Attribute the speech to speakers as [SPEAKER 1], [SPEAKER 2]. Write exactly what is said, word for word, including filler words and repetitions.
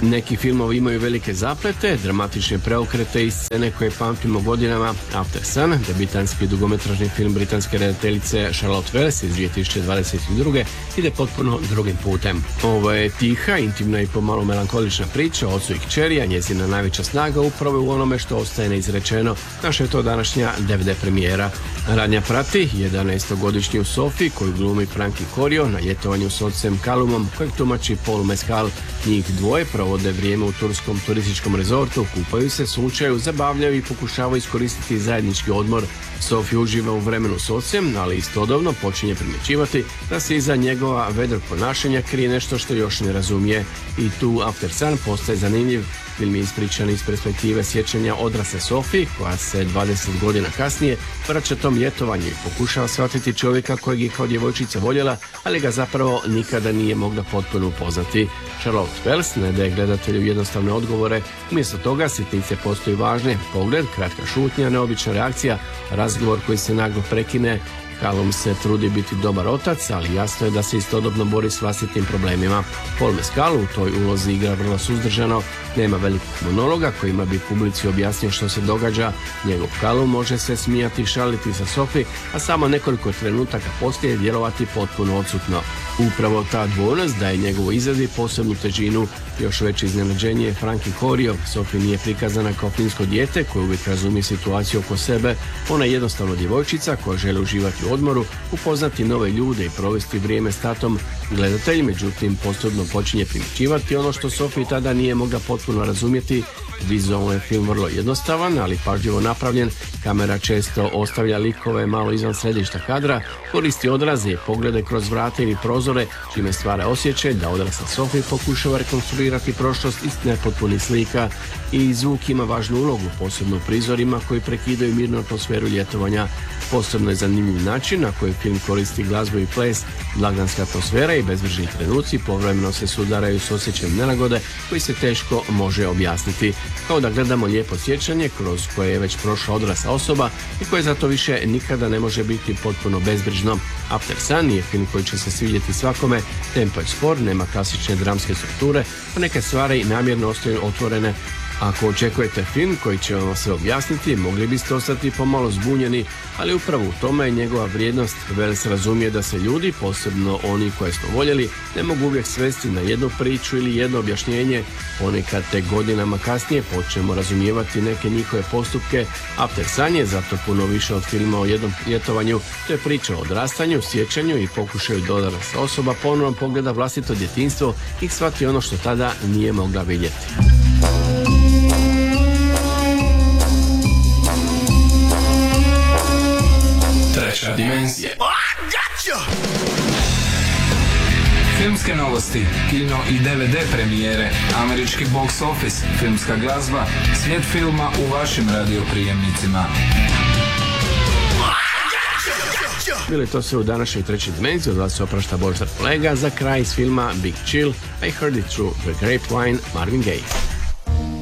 [SPEAKER 1] Neki filmovi imaju velike zaplete, dramatične preokrete i scene koje pamtimo godinama. After Sun, debitanski dugometražni film britanske redateljice Charlotte Wells iz dvije tisuće dvadeset druge. ide potpuno drugim putem. Ovo je tiha, intimna i pomalo melankolična priča o ocu i kćeri, a njezina najveća snaga upravo u onome što ostaje neizrečeno. Naša je to današnja D V D premijera. Radnja prati jedanaestogodišnju Sophie koju glumi Frankie Corio na ljetovanju s ocem Callumom kojeg tumači Paul Mescal. Njih dvoje provode vrijeme u turskom turističkom rezortu, kupaju se, sunčaju, zabavljaju i pokušavaju iskoristiti zajednički odmor. Sophie uživa u vremenu s ocem, ali istodobno počinje primjećivati da se iza njegova vedrog ponašanja krije nešto što još ne razumije. I tu After Sun postaje zanimljiv. Film je ispričan iz perspektive sjećanja odrasle Sophie, koja se dvadeset godina kasnije vraća tom ljetovanju i pokušava shvatiti čovjeka kojeg je kao djevojčica voljela, ali ga zapravo nikada nije mogla potpuno upoznati. Charlotte Wells ne daje gledatelju jednostavne odgovore, umjesto toga sitnice postaju važne, pogled, kratka šutnja, neobična reakcija, razgovor koji se naglo prekine. Callum se trudi biti dobar otac, ali jasno je da se istodobno bori s vlastitim problemima. Paul Mescal u toj ulozi igra vrlo suzdržano, nema velikog monologa kojima bi publici objasnio što se događa. Njegov Callum može se smijati i šaliti sa Sophie, a samo nekoliko trenutaka poslije djelovati potpuno odsutno. Upravo ta dvojnost daje njegovoj izradi posebnu težinu. Još veće iznenađenje je Frankie Corio. Sophie nije prikazana kao finsko dijete koje uvijek razumije situaciju oko sebe. Ona je jednostavno djevojčica koja želi uživati u odmoru, upoznati nove ljude i provesti vrijeme s tatom. Gledatelj, međutim, postupno počinje primjećivati ono što Sophie tada nije mogla potpuno razumjeti. Vizualno je film vrlo jednostavan, ali pažljivo napravljen. Kamera često ostavlja likove malo izvan središta kadra, koristi odraze i poglede kroz vrata ili prozore, čime stvara osjećaj da odrasla Sophie pokušava rekonstruirati prošlost iz nepotpunih slika. I zvuk ima važnu ulogu, posebno u prizorima koji prekidaju mirnu atmosferu ljetovanja. Posebno je zanimljiv način na koji film koristi glazbu i ples. Blagdanska atmosfera i bezbrižni trenuci povremeno se sudaraju s osjećajem nelagode koji se teško može objasniti. Kao da gledamo lijepo sjećanje kroz koje je već prošla odrasla osoba i koje zato više nikada ne može biti potpuno bezbrižno. After Sun je film koji će se svidjeti svakome. Tempo je spor, nema klasične dramske strukture, a neke stvari namjerno ostaju otvorene. Ako očekujete film koji će vam sve objasniti, mogli biste ostati pomalo zbunjeni, ali upravo u tome je njegova vrijednost. Wells razumije da se ljudi, posebno oni koje smo voljeli, ne mogu uvijek svesti na jednu priču ili jedno objašnjenje. Ponekad te godinama kasnije počnemo razumijevati neke njihove postupke. After Sun je zato puno više od filma o jednom ljetovanju. To je priča o odrastanju, sjećanju i pokušaju da odrasla osoba ponovno pogleda vlastito djetinjstvo i shvati ono što tada nije mogla vidjeti.
[SPEAKER 2] Treća dimenzija. Filmske novosti, kino i D V D premijere, američki box office, filmska glazba, svijet filma u vašim radioprijemnicima.
[SPEAKER 1] Bili to sve u današnjoj trećoj dimenziji. Od vas se oprašta Božidar Kolega. Za kraj iz filma Big Chill, I Heard It Through the Grapevine, Marvin Gaye.